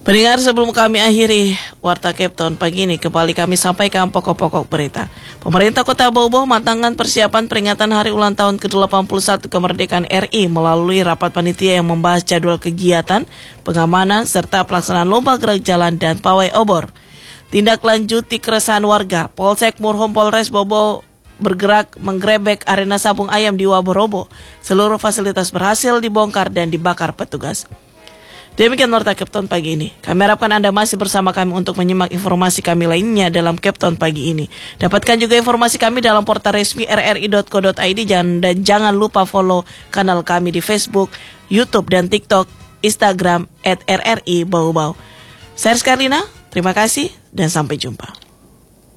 Pendengar, sebelum kami akhiri Warta Cape Town pagi ini, kembali kami sampaikan pokok-pokok berita. Pemerintah Kota Bau-Bau matangkan persiapan peringatan hari ulang tahun ke-81 kemerdekaan RI melalui rapat panitia yang membahas jadwal kegiatan, pengamanan, serta pelaksanaan lomba gerak jalan dan pawai obor. Tindak lanjuti keresahan warga, Polsek Murhum Polres Bau-Bau bergerak menggerebek arena sabung ayam di Waborobo. Seluruh fasilitas berhasil dibongkar dan dibakar petugas. Demikian Warta Cape Town pagi ini. Kami harapkan Anda masih bersama kami untuk menyimak informasi kami lainnya dalam Cape Town pagi ini. Dapatkan juga informasi kami dalam portal resmi rri.co.id dan jangan lupa follow kanal kami di Facebook, YouTube, dan TikTok, Instagram @RRI Bau-Bau. Saya Rizka Arlina, terima kasih dan sampai jumpa.